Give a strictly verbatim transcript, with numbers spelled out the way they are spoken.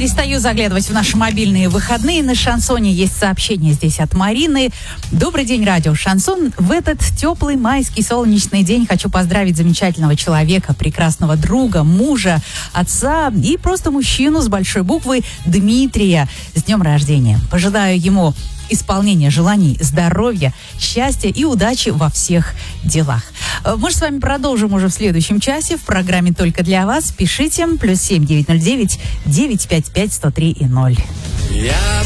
перестаю заглядывать в наши мобильные выходные. На Шансоне есть сообщение здесь от Марины. Добрый день, радио Шансон. В этот теплый майский солнечный день хочу поздравить замечательного человека, прекрасного друга, мужа, отца и просто мужчину с большой буквы Дмитрия с днем рождения. Пожелаю ему исполнения желаний, здоровья, счастья и удачи во всех делах. Мы же с вами продолжим уже в следующем часе в программе «Только для вас». Пишите плюс семь девять ноль девять девять пять пять сто три и ноль.